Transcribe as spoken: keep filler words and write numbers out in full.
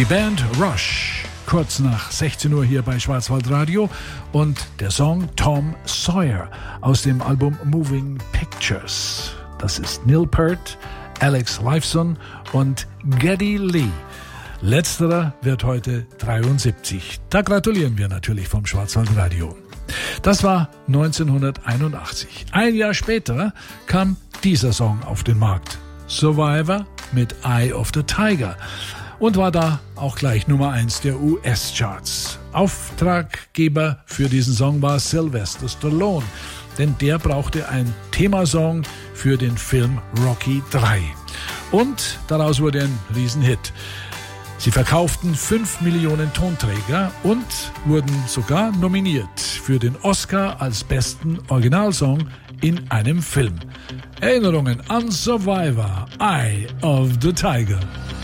Die Band Rush, kurz nach sechzehn Uhr hier bei Schwarzwaldradio, und der Song Tom Sawyer aus dem Album Moving Pictures. Das ist Neil Peart, Alex Lifeson und Geddy Lee. Letzterer wird heute dreiundsiebzig. Da gratulieren wir natürlich vom Schwarzwaldradio. Das war neunzehnhunderteinundachtzig. Ein Jahr später kam dieser Song auf den Markt. Survivor mit Eye of the Tiger. Und war da auch gleich Nummer eins der U S-Charts. Auftraggeber für diesen Song war Sylvester Stallone, denn der brauchte einen Themasong für den Film Rocky drei. Und daraus wurde ein Riesenhit. Sie verkauften fünf Millionen Tonträger und wurden sogar nominiert für den Oscar als besten Originalsong in einem Film. Erinnerungen an Survivor, Eye of the Tiger.